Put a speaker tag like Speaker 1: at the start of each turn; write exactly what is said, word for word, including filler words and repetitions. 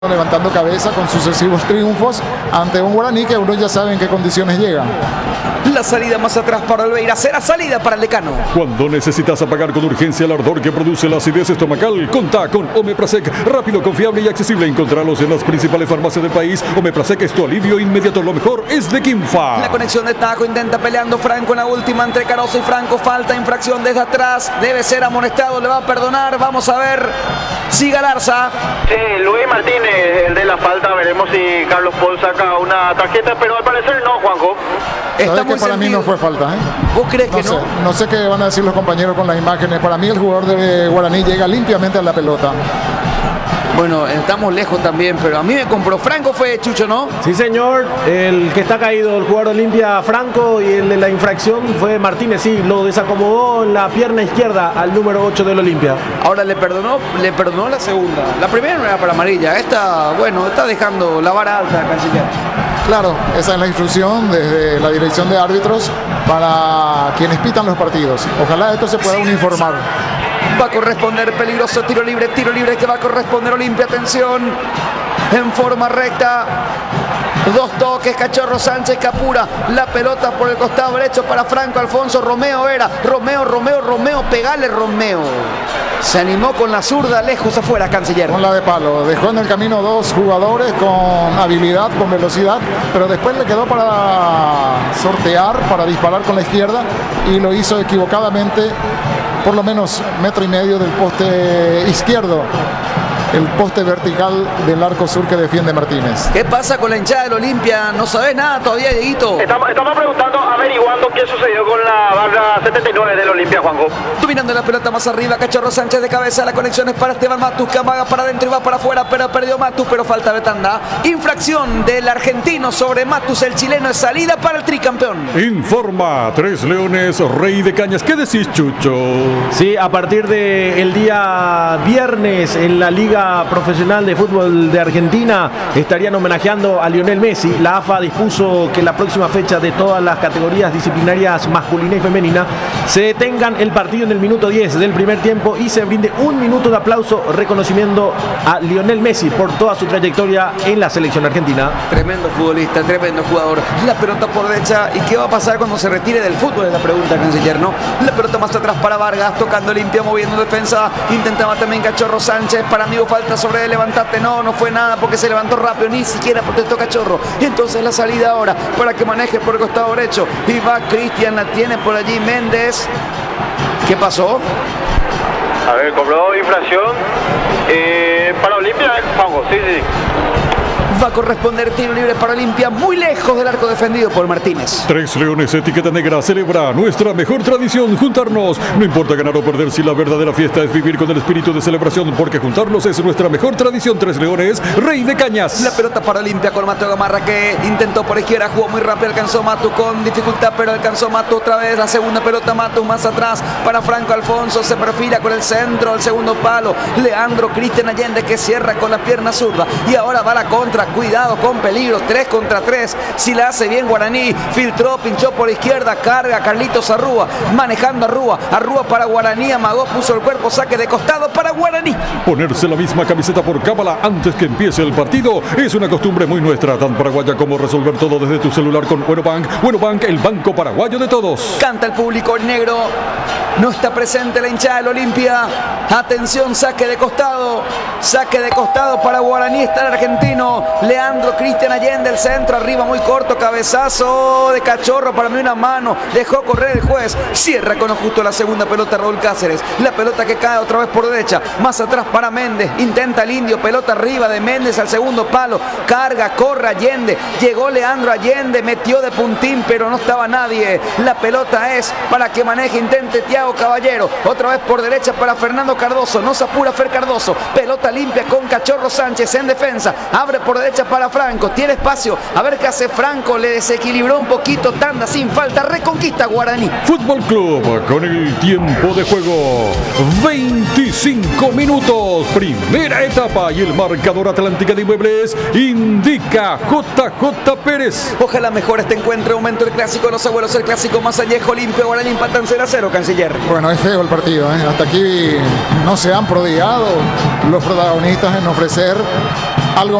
Speaker 1: levantando cabeza con sucesivos triunfos ante un Guaraní que uno ya sabe en qué condiciones llega.
Speaker 2: La salida más atrás para Olveira, será salida para el decano.
Speaker 3: Cuando necesitas apagar con urgencia el ardor que produce la acidez estomacal, contá con Omeprazec, rápido, confiable y accesible. Encontralos en las principales farmacias del país. Omeprazec es tu alivio inmediato, lo mejor es de Quimfa.
Speaker 2: La conexión de Tajo, intenta peleando Franco en la última entre Caroso y Franco, falta infracción desde atrás, debe ser amonestado, le va a perdonar, vamos a ver si Galarza.
Speaker 4: Sí, Luis Martínez, el de la falta, veremos si Carlos Paul saca una tarjeta, pero al parecer no, Juanjo.
Speaker 1: Está muy que para sentido. Mí no fue falta, ¿eh?
Speaker 2: ¿Vos crees
Speaker 1: no
Speaker 2: que
Speaker 1: sé,
Speaker 2: no?
Speaker 1: No sé qué van a decir los compañeros con las imágenes. Para mí el jugador de Guaraní llega limpiamente a la pelota.
Speaker 2: Bueno, estamos lejos también, pero a mí me compró Franco, fue Chucho, ¿no?
Speaker 5: Sí, señor. El que está caído, el jugador de Olimpia, Franco, y el de la infracción fue Martínez. Sí, lo desacomodó en la pierna izquierda al número ocho del Olimpia.
Speaker 2: Ahora le perdonó, le perdonó la segunda. La primera no era para amarilla. Esta, bueno, está dejando la vara alta, Canciller.
Speaker 1: Claro, esa es la instrucción desde la dirección de árbitros para quienes pitan los partidos. Ojalá esto se pueda uniformar.
Speaker 2: Va a corresponder peligroso tiro libre, tiro libre que va a corresponder Olimpia, atención, en forma recta. Dos toques, Cachorro Sánchez que apura la pelota por el costado derecho para Franco Alfonso. Romeo era, Romeo, Romeo, Romeo, pegale Romeo. Se animó con la zurda, lejos afuera, Canciller.
Speaker 1: Con la de palo, dejó en el camino dos jugadores con habilidad, con velocidad, pero después le quedó para sortear, para disparar con la izquierda y lo hizo equivocadamente, por lo menos metro y medio del poste izquierdo. El poste vertical del arco sur que defiende Martínez.
Speaker 2: ¿Qué pasa con la hinchada del Olimpia? ¿No sabés nada todavía, Dieguito?
Speaker 4: Estamos, estamos preguntando, averiguando qué sucedió con la barra setenta y nueve del Olimpia, Juanjo.
Speaker 2: Dominando la pelota más arriba, Cachorro Sánchez de cabeza, la conexión es para Esteban Matus, que amaga para adentro y va para afuera, pero perdió Matus, pero falta de tanda. Infracción del argentino sobre Matus, el chileno, es salida para el tricampeón.
Speaker 3: Informa Tres Leones, Rey de Cañas. ¿Qué decís, Chucho?
Speaker 5: Sí, a partir del día viernes en la Liga Profesional de Fútbol de Argentina estarían homenajeando a Lionel Messi. La A F A dispuso que la próxima fecha de todas las categorías disciplinarias masculina y femenina se detengan el partido en el minuto diez del primer tiempo y se brinde un minuto de aplauso reconocimiendo a Lionel Messi por toda su trayectoria en la selección argentina.
Speaker 2: Tremendo futbolista, tremendo jugador. La pelota por derecha, ¿y qué va a pasar cuando se retire del fútbol? Es la pregunta, Canciller, ¿no? La pelota más atrás para Vargas, tocando limpia, moviendo defensa, intentaba también Cachorro Sánchez, para amigo falta sobre él, levantate, no, no fue nada porque se levantó rápido, ni siquiera protestó Cachorro. Y entonces la salida ahora para que maneje por el costado derecho y va Cristian, la tiene por allí Méndez. ¿Qué pasó?
Speaker 4: A ver, cobró infracción eh, para Olimpia, Juanjo, sí, sí.
Speaker 2: Va a corresponder tiro libre para Olimpia, muy lejos del arco defendido por Martínez.
Speaker 3: Tres Leones, etiqueta negra, celebra nuestra mejor tradición, juntarnos. No importa ganar o perder, si la verdadera fiesta es vivir con el espíritu de celebración, porque juntarnos es nuestra mejor tradición. Tres Leones, Rey de Cañas.
Speaker 2: La pelota para Olimpia con Mateo Gamarra, que intentó por izquierda, jugó muy rápido, alcanzó Matu con dificultad, pero alcanzó Matu otra vez. La segunda pelota, Matu más atrás para Franco Alfonso, se perfila con el centro, el segundo palo. Leandro Cristian Allende, que cierra con la pierna zurda y ahora va a la contra. Cuidado con peligro, tres contra tres. Si la hace bien Guaraní, filtró, pinchó por izquierda, carga Carlitos Arrúa, manejando Arrúa, Arrúa para Guaraní, amagó, puso el cuerpo, saque de costado para Guaraní.
Speaker 3: Ponerse la misma camiseta por cábala antes que empiece el partido es una costumbre muy nuestra, tan paraguaya como resolver todo desde tu celular con Buenobank. Buenobank, el banco paraguayo de todos.
Speaker 2: Canta el público negro, no está presente la hinchada del Olimpia. Atención, saque de costado, saque de costado para Guaraní, está el argentino Leandro Cristian Allende, el centro, arriba muy corto, cabezazo de Cachorro, para mí una mano, dejó correr el juez, cierra con justo la segunda pelota Raúl Cáceres, la pelota que cae otra vez por derecha, más atrás para Méndez, intenta el indio, pelota arriba de Méndez al segundo palo, carga, corre Allende, llegó Leandro Allende, metió de puntín, pero no estaba nadie, la pelota es para que maneje, intente Thiago Caballero, otra vez por derecha para Fernando Cardoso, no se apura Fer Cardoso, pelota limpia con Cachorro Sánchez en defensa, abre por derecha derecha para Franco. Tiene espacio. A ver qué hace Franco. Le desequilibró un poquito. Tanda sin falta. Reconquista Guaraní.
Speaker 3: Fútbol Club con el tiempo de juego. veinticinco minutos. Primera etapa. Y el marcador Atlántica de Inmuebles indica J J Pérez.
Speaker 2: Ojalá mejor este encuentro. Aumento el clásico de los abuelos. El clásico más añejo. Olimpia Guaraní empatan cero a cero, canciller.
Speaker 1: Bueno, es feo el partido, ¿eh? Hasta aquí no se han prodigado los protagonistas en ofrecer algo